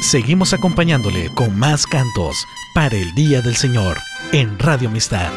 Seguimos acompañándole con más cantos para el Día del Señor en Radio Amistad.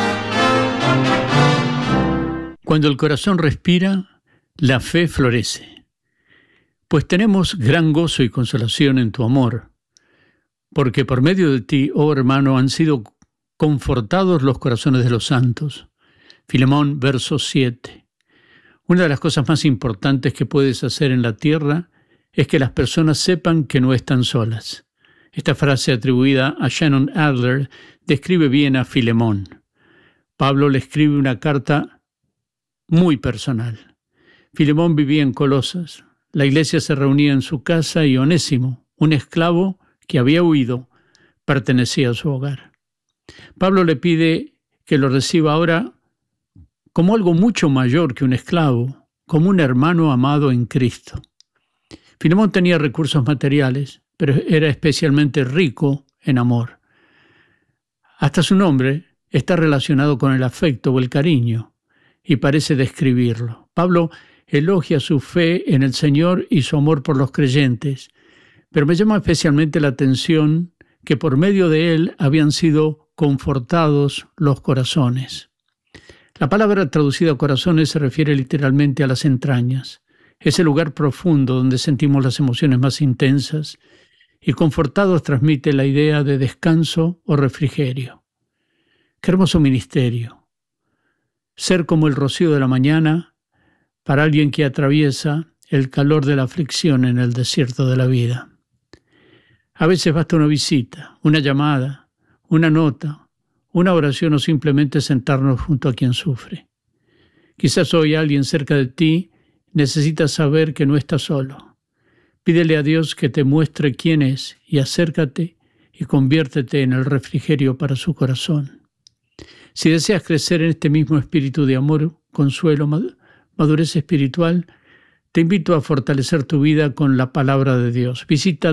Cuando el corazón respira, la fe florece. Pues tenemos gran gozo y consolación en tu amor, porque por medio de ti, oh hermano, han sido confortados los corazones de los santos. Filemón, verso 7. Una de las cosas más importantes que puedes hacer en la tierra es que las personas sepan que no están solas. Esta frase atribuida a Shannon Adler describe bien a Filemón. Pablo le escribe una carta muy personal. Filemón vivía en Colosas. La iglesia se reunía en su casa y Onésimo, un esclavo que había huido, pertenecía a su hogar. Pablo le pide que lo reciba ahora como algo mucho mayor que un esclavo, como un hermano amado en Cristo. Filemón tenía recursos materiales, pero era especialmente rico en amor. Hasta su nombre está relacionado con el afecto o el cariño, y parece describirlo. Pablo elogia su fe en el Señor y su amor por los creyentes, pero me llama especialmente la atención que por medio de él habían sido confortados los corazones. La palabra traducida corazones se refiere literalmente a las entrañas, ese lugar profundo donde sentimos las emociones más intensas, y confortados transmite la idea de descanso o refrigerio. Qué hermoso ministerio. Ser como el rocío de la mañana para alguien que atraviesa el calor de la aflicción en el desierto de la vida. A veces basta una visita, una llamada, una nota, una oración o simplemente sentarnos junto a quien sufre. Quizás hoy alguien cerca de ti necesita saber que no estás solo. Pídele a Dios que te muestre quién es y acércate y conviértete en el refrigerio para su corazón. Si deseas crecer en este mismo espíritu de amor, consuelo, madurez espiritual, te invito a fortalecer tu vida con la palabra de Dios. Visita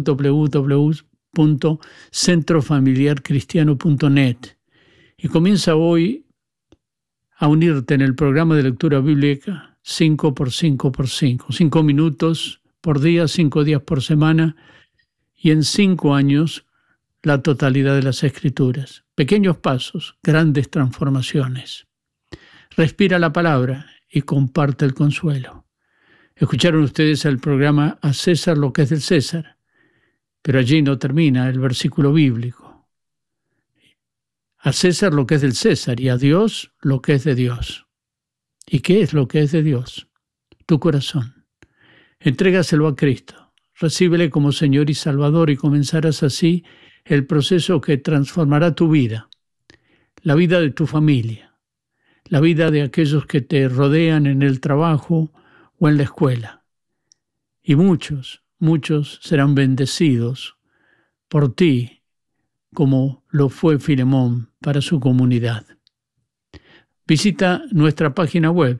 www.centrofamiliarcristiano.net y comienza hoy a unirte en el programa de lectura bíblica 5x5x5. 5 minutos por día, 5 días por semana y en 5 años la totalidad de las Escrituras. Pequeños pasos, grandes transformaciones. Respira la palabra y comparte el consuelo. Escucharon ustedes el programa A César lo que es del César, pero allí no termina el versículo bíblico. A César lo que es del César y a Dios lo que es de Dios. ¿Y qué es lo que es de Dios? Tu corazón. Entrégaselo a Cristo. Recíbele como Señor y Salvador y comenzarás así el proceso que transformará tu vida, la vida de tu familia, la vida de aquellos que te rodean en el trabajo o en la escuela. Y muchos serán bendecidos por ti, como lo fue Filemón para su comunidad. Visita nuestra página web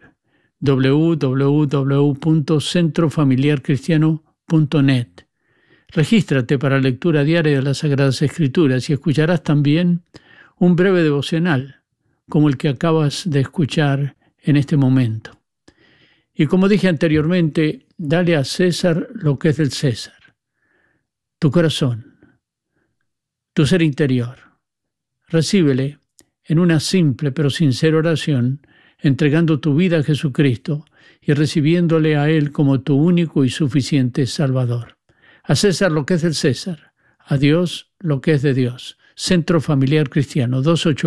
www.centrofamiliarcristiano.net. Regístrate para lectura diaria de las Sagradas Escrituras y escucharás también un breve devocional, como el que acabas de escuchar en este momento. Y como dije anteriormente, dale a César lo que es del César. Tu corazón, tu ser interior. Recíbele en una simple pero sincera oración, entregando tu vida a Jesucristo y recibiéndole a Él como tu único y suficiente Salvador. A César lo que es del César, a Dios lo que es de Dios. Centro Familiar Cristiano,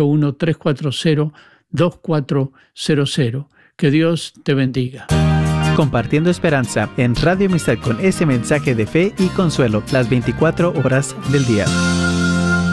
281-340-2400. Que Dios te bendiga. Compartiendo esperanza en Radio Amistad con ese mensaje de fe y consuelo las 24 horas del día.